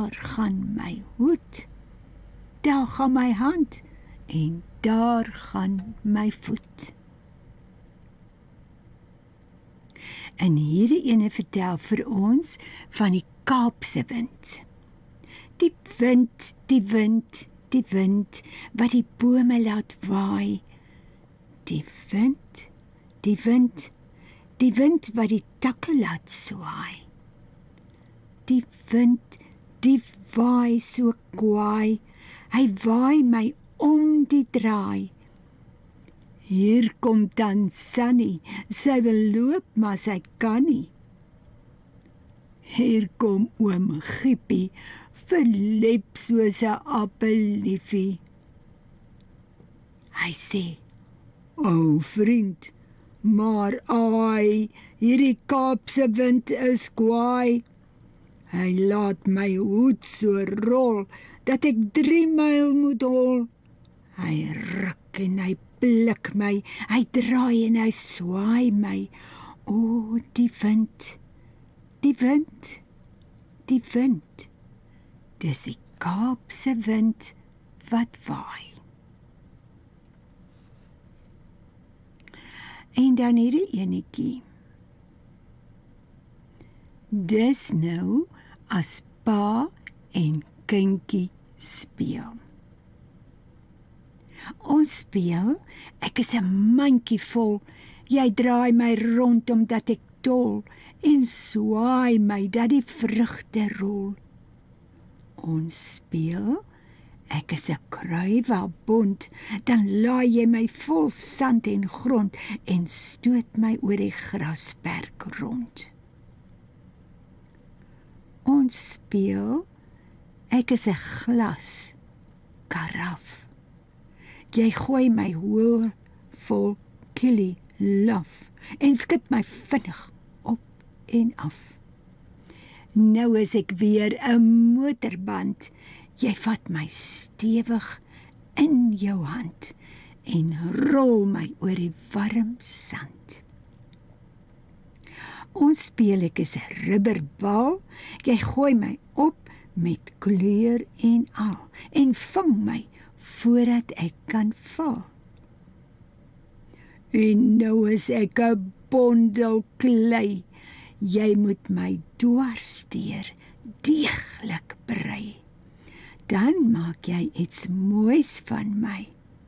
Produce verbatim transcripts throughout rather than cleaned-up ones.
daar gaan my hoed, daar gaan my hand, en daar gaan my voet. En hierdie ene vertel vir ons van die Kaapse wind. Die wind, die wind, die wind, wat die bome laat waai. Die wind, die wind, die wind wat die takke laat swaai. Die wind, die waai so kwaai, hy waai my om die draai. Hier kom dan Sunny, sy wil loop, maar sy kan nie. Hier kom oom Giepie, verlep soos 'n appelliefie. Hy sê, o vriend, maar ai, hierdie Kaapse wind is kwaai. Hy laat my hoed so rol, dat ek drie myl moet hol. Hy ruk en hy blik my, hy draai en hy swaai my. O, die wind, die wind, die wind, dis die Kaapse wind wat waai. En dan hierdie enetjie. Dis nou as pa en kindjie speel. Ons speel, ek is 'n mandjie vol, jy draai my rond omdat ek tol, en swaai my dat die vrugte rol. Ons speel, ek is 'n kruiwelbond, dan laai jy my vol sand en grond, en stoot my oor die grasperk rond. Ons speel, ek is 'n glas, karaf. Jy gooi my hoor vol killie laf, en skud my vinnig op en af. Nou is ek weer 'n motorband, jy vat my stewig in jou hand, en rol my oor die warm sand. Ons speel, ek is 'n rubberbal, jy gooi my op met kleur en al, en vang my voordat ek kan val. En nou is ek 'n bondel klei, jy moet my dwarsteer deeglik brei. Dan maak jy iets moois van my.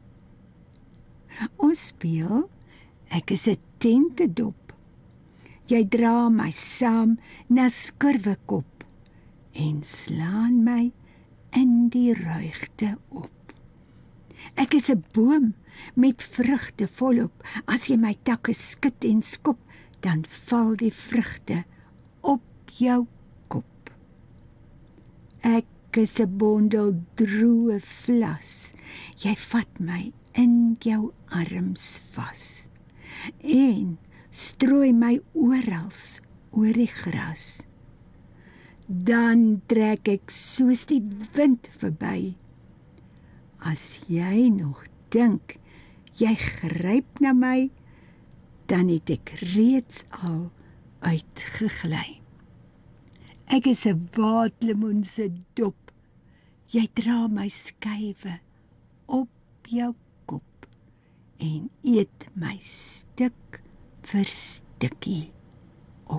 Ons speel, ek is 'n tentedop, jy dra my saam na skurwekop, en slaan my in die ruigte op. Ek is 'n boom met vrugte volop, as jy my takke skud en skop, dan val die vrugte op jou kop. Ek is 'n bondel droë vlas, jy vat my in jou arms vas, en strooi my orals oor die gras. Dan trek ek soos die wind verby. As jy nog dink, jy gryp na my, dan het ek reeds al uitgegly. Ek is 'n waatlemoen se dop, jy dra my skywe op jou kop, en eet my stuk vir stukkie op.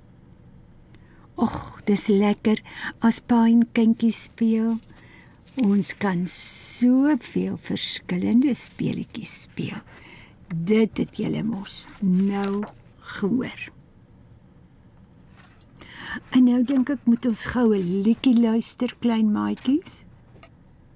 Och, dis lekker as pa en kindjie speel. Ons kan soveel verskillende speletjies speel. Dit het julle mos nou gehoor. En nou dink ek moet ons gou 'n liedjie luister, klein maatjies.